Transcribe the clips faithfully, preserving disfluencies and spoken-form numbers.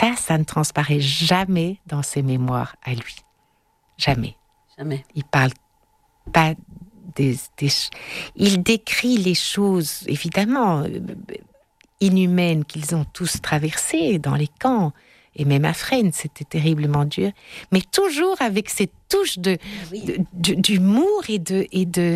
ça, ça ne transparaît jamais dans ses mémoires à lui. Jamais. Jamais. Il parle pas des, des... Il décrit les choses, évidemment, inhumaines qu'ils ont tous traversées dans les camps. Et même à Fresnes, c'était terriblement dur. Mais toujours avec cette touche de, oui. de, de, d'humour et de, et de...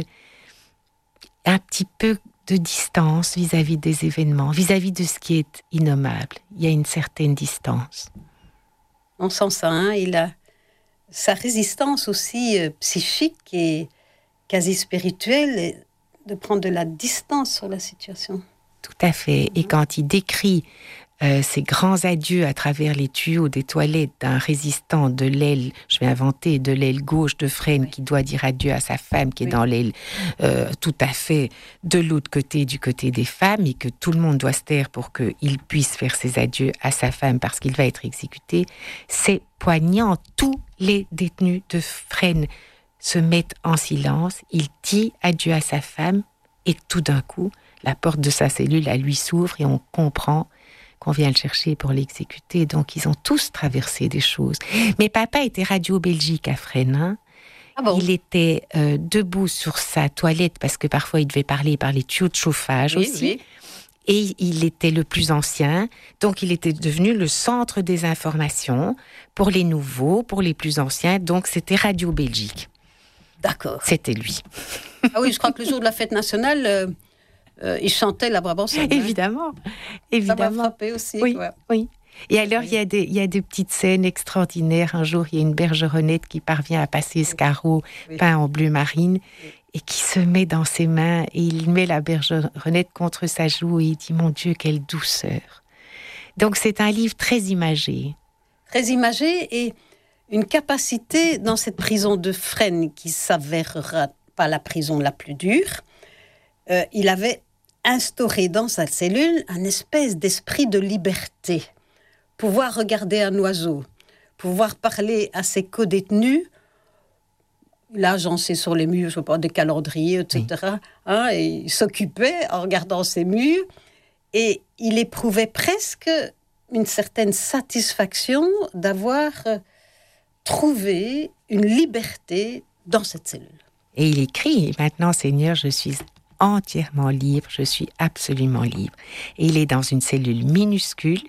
un petit peu de distance vis-à-vis des événements, vis-à-vis de ce qui est innommable. Il y a une certaine distance. On sent ça, hein, il a sa résistance aussi euh, psychique et quasi spirituelle, et de prendre de la distance sur la situation. Tout à fait. Et quand il décrit euh, ces grands adieux à travers les tuyaux des toilettes d'un résistant de l'aile, je vais inventer, de l'aile gauche de Fresnes, oui. qui doit dire adieu à sa femme, qui oui. est dans l'aile euh, tout à fait de l'autre côté, du côté des femmes, et que tout le monde doit se taire pour qu'il puisse faire ses adieux à sa femme parce qu'il va être exécuté, c'est poignant. Tous les détenus de Fresnes se mettent en silence, il dit adieu à sa femme, et tout d'un coup, la porte de sa cellule à lui s'ouvre et on comprend qu'on vient le chercher pour l'exécuter. Donc, ils ont tous traversé des choses. Mais papa était Radio-Belgique à Fresnes. Hein. Ah bon? Il était euh, debout sur sa toilette parce que parfois, il devait parler par les tuyaux de chauffage oui, aussi. Oui. Et il était le plus ancien. Donc, il était devenu le centre des informations pour les nouveaux, pour les plus anciens. Donc, c'était Radio-Belgique. D'accord. C'était lui. Ah oui, je crois que le jour de la fête nationale... Euh... Euh, il chantait la Brabançonne. Évidemment, évidemment. Ça m'a frappé aussi. Oui, quoi. oui. Et alors, il y a des, il y a des petites scènes extraordinaires. Un jour, il y a une bergeronnette qui parvient à passer ce carreau oui. peint en bleu marine oui. et qui se met dans ses mains et il met la bergeronnette contre sa joue et il dit « Mon Dieu, quelle douceur !» Donc, c'est un livre très imagé. Très imagé et une capacité dans cette prison de Fresnes qui s'avérera pas la prison la plus dure. Euh, il avait instauré dans sa cellule un espèce d'esprit de liberté. Pouvoir regarder un oiseau, pouvoir parler à ses co-détenus, il a agencé sur les murs, je sais pas, des calendriers, et cetera. Oui. Hein, et il s'occupait en regardant ces murs et il éprouvait presque une certaine satisfaction d'avoir trouvé une liberté dans cette cellule. Et il écrit « Maintenant, Seigneur, je suis... entièrement libre, je suis absolument libre. » Et il est dans une cellule minuscule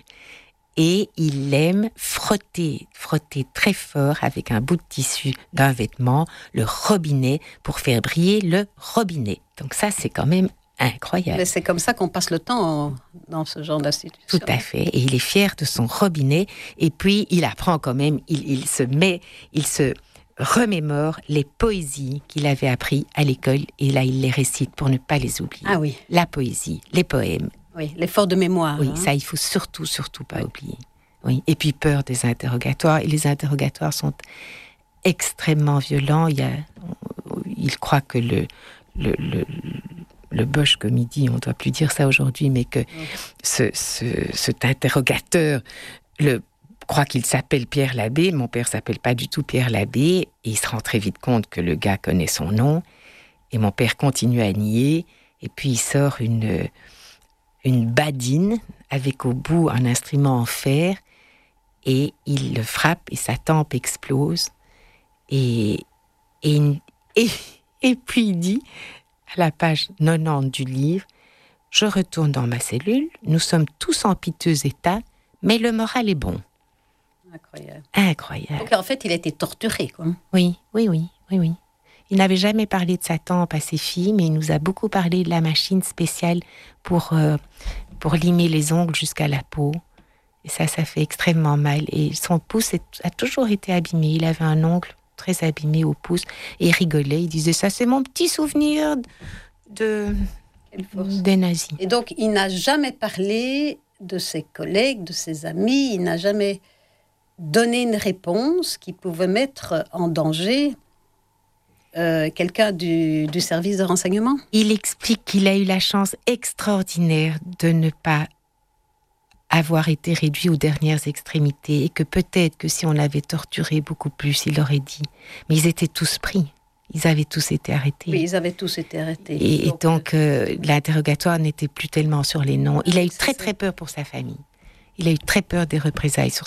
et il aime frotter, frotter très fort avec un bout de tissu d'un vêtement, le robinet, pour faire briller le robinet. Donc ça, c'est quand même incroyable. Mais c'est comme ça qu'on passe le temps en, dans ce genre d'institution. Tout à fait. Et il est fier de son robinet. Et puis, il apprend quand même, il, il se met, il se... remémore les poésies qu'il avait apprises à l'école et là il les récite pour ne pas les oublier. Ah oui. La poésie, les poèmes. Oui, l'effort de mémoire. Oui, hein. Ça il faut surtout, surtout pas oui. oublier. Oui. Et puis peur des interrogatoires. Et les interrogatoires sont extrêmement violents. Il y a, il croit que le le le, le Bosch, comme il dit, on ne doit plus dire ça aujourd'hui, mais que oui. ce, ce cet interrogateur le croit qu'il s'appelle Pierre Labbé. Mon père s'appelle pas du tout Pierre Labbé. Et il se rend très vite compte que le gars connaît son nom. Et mon père continue à nier. Et puis il sort une, une badine avec au bout un instrument en fer. Et il le frappe et sa tempe explose. Et, et, et, et puis il dit, à la page quatre-vingt-dix du livre, « Je retourne dans ma cellule. Nous sommes tous en piteux état, mais le moral est bon. » Incroyable. Incroyable. Donc en fait, il a été torturé, quoi. Oui, oui, oui, oui, oui. Il n'avait jamais parlé de sa tempe à ses filles, mais il nous a beaucoup parlé de la machine spéciale pour, euh, pour limer les ongles jusqu'à la peau. Et ça, ça fait extrêmement mal. Et son pouce est, a toujours été abîmé. Il avait un ongle très abîmé au pouce. Et il rigolait. Il disait, ça, c'est mon petit souvenir de, des nazis. Et donc, il n'a jamais parlé de ses collègues, de ses amis. Il n'a jamais donné une réponse qui pouvait mettre en danger euh, quelqu'un du, du service de renseignement. Il explique qu'il a eu la chance extraordinaire de ne pas avoir été réduit aux dernières extrémités et que peut-être que si on l'avait torturé beaucoup plus, il aurait dit. Mais ils étaient tous pris. Ils avaient tous été arrêtés. Oui, ils avaient tous été arrêtés. Et donc, et donc euh, l'interrogatoire n'était plus tellement sur les noms. Il a eu très très peur pour sa famille. Il a eu très peur des représailles sur